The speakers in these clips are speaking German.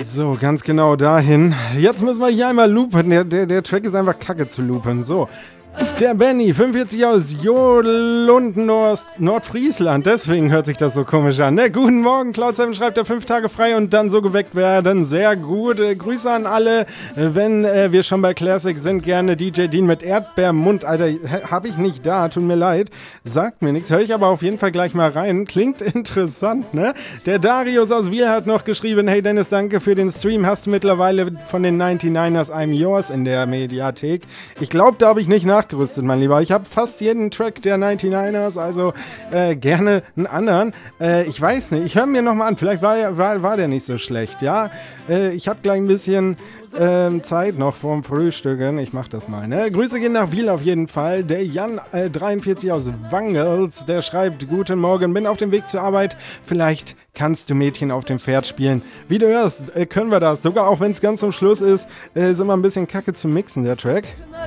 So, ganz genau dahin. Jetzt müssen wir hier einmal loopen. Der Track ist einfach kacke zu loopen. So. Der Benny, 45 aus Jodlund, Nordfriesland. Deswegen hört sich das so komisch an. Ne? Guten Morgen, Cloud7 schreibt er 5 Tage frei und dann so geweckt werden. Sehr gut. Grüße an alle. Wenn wir schon bei Classic sind, gerne DJ Dean mit Erdbeermund. Alter, hab ich nicht da. Tut mir leid. Sagt mir nichts. Höre ich aber auf jeden Fall gleich mal rein. Klingt interessant, ne? Der Darius aus Wiel hat noch geschrieben: Hey Dennis, danke für den Stream. Hast du mittlerweile von den 99ers I'm Yours in der Mediathek? Ich glaube, da habe ich nicht nachgerüstet, mein Lieber. Ich habe fast jeden Track der 99ers, also gerne einen anderen. Ich weiß nicht, ich höre mir nochmal an, vielleicht war der nicht so schlecht, ja. Ich habe gleich ein bisschen Zeit noch vorm Frühstücken, ich mach das mal, ne. Grüße gehen nach Wiel auf jeden Fall. Der Jan, 43 aus Wangels, der schreibt: Guten Morgen, bin auf dem Weg zur Arbeit, vielleicht kannst du Mädchen auf dem Pferd spielen. Wie du hörst, können wir das, sogar auch wenn es ganz zum Schluss ist, ist immer ein bisschen kacke zu mixen, der Track.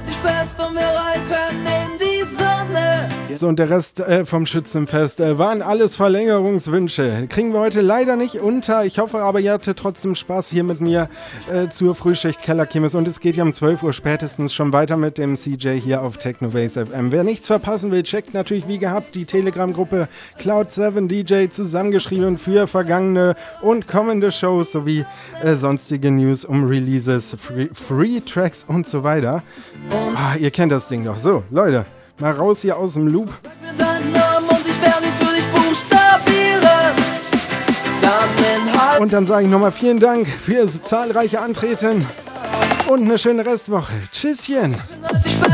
So, und der Rest vom Schützenfest waren alles Verlängerungswünsche. Kriegen wir heute leider nicht unter. Ich hoffe aber, ihr hattet trotzdem Spaß hier mit mir zur Frühschicht Kellerkirmes. Und es geht ja um 12 Uhr spätestens schon weiter mit dem CJ hier auf Technobase FM. Wer nichts verpassen will, checkt natürlich wie gehabt die Telegram-Gruppe Cloud7 DJ, zusammengeschrieben für vergangene und kommende Shows sowie sonstige News um Releases, Free Tracks und so weiter. Ihr kennt das Ding doch. So, Leute, mal raus hier aus dem Loop. Und dann sage ich nochmal vielen Dank für das zahlreiche Antreten und eine schöne Restwoche. Tschüsschen.